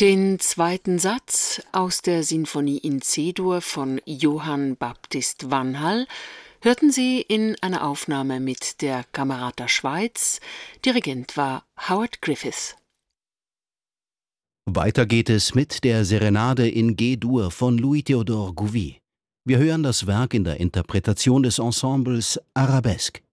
Den zweiten Satz aus der Sinfonie in C-Dur von Johann Baptist Vanhal hörten Sie in einer Aufnahme mit der Camerata Schweiz. Dirigent war Howard Griffiths. Weiter geht es mit der Serenade in G-Dur von Louis-Théodore Gouvy. Wir hören das Werk in der Interpretation des Ensembles Arabesque.